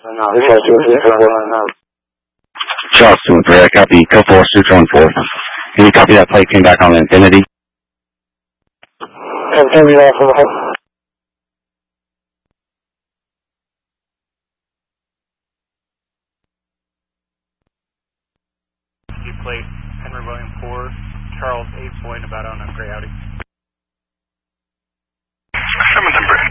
Charles 2-3, I copy. Code 4, Sutra 1-4. Can you copy that plate came back on Infinity? Infinity off of the plate, Henry William 4, Charles 8 Point, about on a gray Audi. 7 Denver.